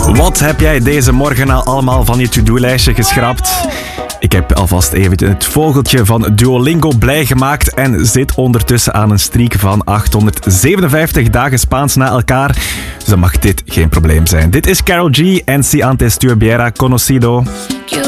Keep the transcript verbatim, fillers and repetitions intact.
Wat heb jij deze morgen al allemaal van je to-do-lijstje geschrapt? Ik heb alvast even het vogeltje van Duolingo blij gemaakt en zit ondertussen aan een streak van achthonderdzevenenvijftig dagen Spaans na elkaar. Dus dan mag dit geen probleem zijn. Dit is Karol G en Si antes tú hubieras conocido.